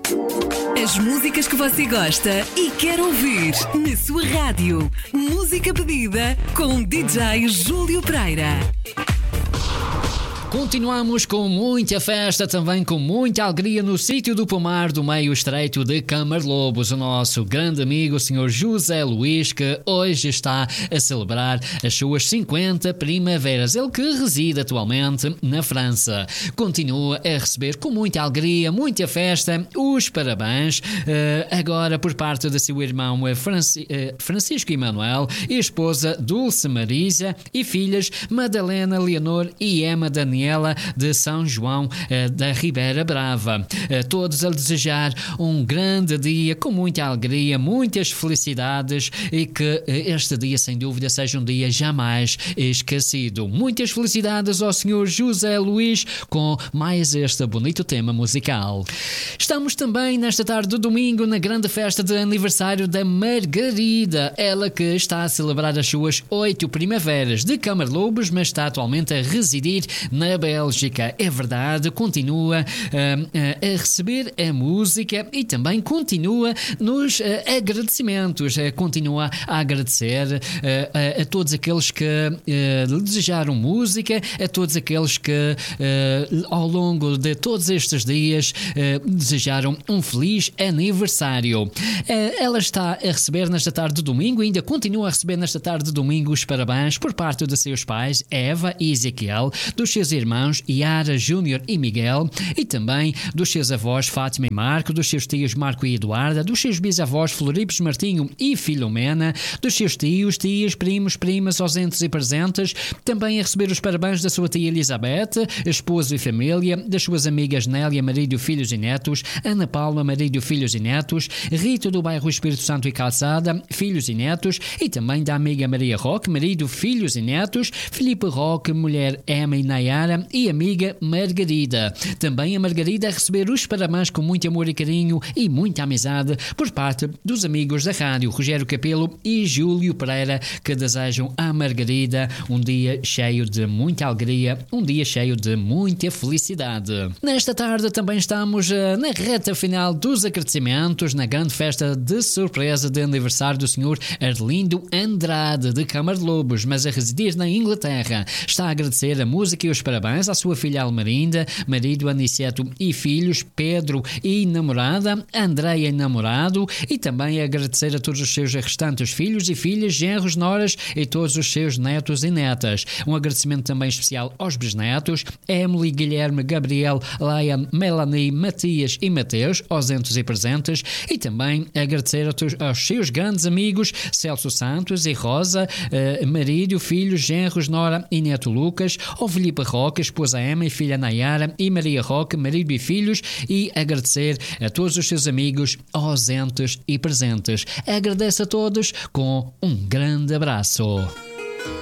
As músicas que você gosta e quer ouvir na sua rádio. Música pedida com DJ Júlio Pereira. Continuamos com muita festa, também com muita alegria no sítio do Pomar do Meio Estreito de Camarlobos. O nosso grande amigo, o Sr. José Luís, que hoje está a celebrar as suas 50 primaveras. Ele que reside atualmente na França. Continua a receber com muita alegria, muita festa, os parabéns, agora por parte de seu irmão Francisco Emanuel e esposa Dulce Marisa e filhas Madalena Leonor e Emma Daniela de São João da Ribeira Brava. Todos a desejar um grande dia com muita alegria, muitas felicidades e que este dia sem dúvida seja um dia jamais esquecido. Muitas felicidades ao Sr. José Luís com mais este bonito tema musical. Estamos também nesta tarde de domingo na grande festa de aniversário da Margarida, ela que está a celebrar as suas 8 primaveras de Camarlobos, mas está atualmente a residir na Bélgica. É verdade, continua a receber a música e também continua nos agradecimentos, continua a agradecer a todos aqueles que lhe desejaram música, a todos aqueles que ao longo de todos estes dias desejaram um feliz aniversário. Ela está a receber nesta tarde de domingo, ainda continua a receber nesta tarde de domingo os parabéns por parte de seus pais, Eva e Ezequiel, dos seus irmãos Yara, Júnior e Miguel, e também dos seus avós Fátima e Marco, dos seus tios Marco e Eduarda, dos seus bisavós Floripes, Martinho e Filomena, dos seus tios, tias, primos, primas, ausentes e presentes, também a receber os parabéns da sua tia Elizabeth, esposo e família, das suas amigas Nélia, marido, filhos e netos, Ana Paula, marido, filhos e netos, Rita do bairro Espírito Santo e Calçada, filhos e netos, e também da amiga Maria Roque, marido, filhos e netos, Filipe Roque, mulher Emma e Nayara e amiga Margarida. Também a Margarida a receber os parabéns com muito amor e carinho e muita amizade por parte dos amigos da rádio, Rogério Capelo e Júlio Pereira, que desejam à Margarida um dia cheio de muita alegria, um dia cheio de muita felicidade. Nesta tarde também estamos na reta final dos agradecimentos, na grande festa de surpresa de aniversário do Sr. Arlindo Andrade de Camarlobos, mas a residir na Inglaterra. Está a agradecer a música e os parabéns à sua filha Almerinda, marido Aniceto e filhos, Pedro e namorada, Andréia e namorado, e também agradecer a todos os seus restantes filhos e filhas, genros, noras e todos os seus netos e netas. Um agradecimento também especial aos bisnetos, Emily, Guilherme, Gabriel, Laia, Melanie, Matias e Mateus, ausentes e presentes, e também agradecer aos seus grandes amigos Celso Santos e Rosa, marido, filhos, genros, nora e neto Lucas, ao Filipe Roque, esposa Emma e filha Nayara e Maria Roque, marido e filhos, e agradecer a todos os seus amigos ausentes e presentes. Agradeço a todos com um grande abraço.